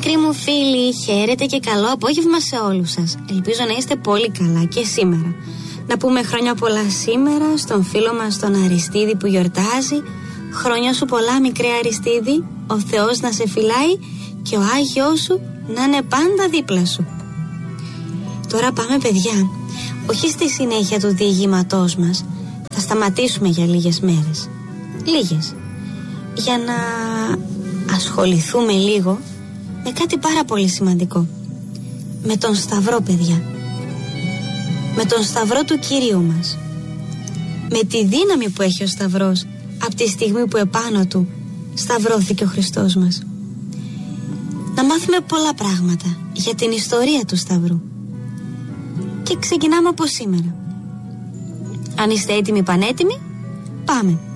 Μικροί μου φίλοι, χαίρετε και καλό απόγευμα σε όλους σας. Ελπίζω να είστε πολύ καλά και σήμερα. Να πούμε χρόνια πολλά σήμερα στον φίλο μας τον Αριστίδη που γιορτάζει. Χρόνια σου πολλά, μικρέ Αριστίδη. Ο Θεός να σε φυλάει και ο Άγιος σου να είναι πάντα δίπλα σου. Τώρα πάμε, παιδιά, όχι στη συνέχεια του διηγήματός μας. Θα σταματήσουμε για λίγες μέρες. Λίγες. Για να ασχοληθούμε λίγο με κάτι πάρα πολύ σημαντικό. Με τον Σταυρό, παιδιά. Με τον Σταυρό του Κυρίου μας. Με τη δύναμη που έχει ο Σταυρός από τη στιγμή που επάνω του σταυρώθηκε ο Χριστός μας. Να μάθουμε πολλά πράγματα για την ιστορία του Σταυρού. Και ξεκινάμε από σήμερα. Αν είστε έτοιμοι, πανέτοιμοι, πάμε.